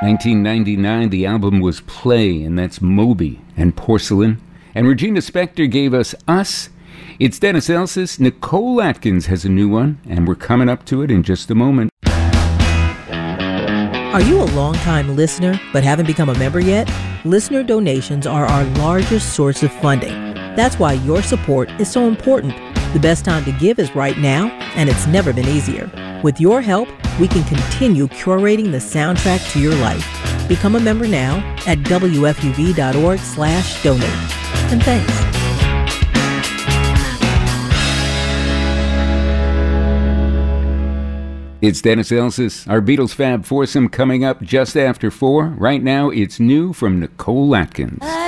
1999, the album was Play, and that's Moby and Porcelain. And Regina Spektor gave us Us. It's Dennis Elsas. Nicole Atkins has a new one, and we're coming up to it in just a moment. Are you a long-time listener but haven't become a member yet? Listener donations are our largest source of funding. That's why your support is so important. The best time to give is right now, and it's never been easier. With your help, we can continue curating the soundtrack to your life. Become a member now at wfuv.org/donate. And thanks. It's Dennis Elsas, our Beatles Fab foursome coming up just after 4. Right now, it's new from Nicole Atkins.